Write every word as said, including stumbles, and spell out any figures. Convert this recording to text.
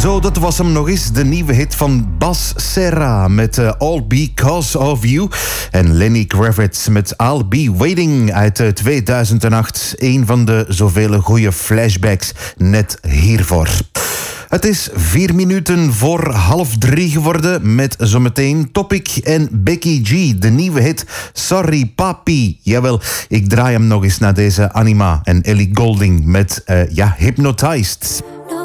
Zo, dat was hem nog eens. De nieuwe hit van Bas Serra met uh, All Because of You. En Lenny Kravitz met I'll Be Waiting uit uh, tweeduizend acht. Een van de zoveel goede flashbacks net hiervoor. Het is vier minuten voor half drie geworden met zometeen Topic en Becky G. De nieuwe hit Sorry Papi. Jawel, ik draai hem nog eens naar deze Anima en Ellie Goulding met uh, ja, Hypnotized.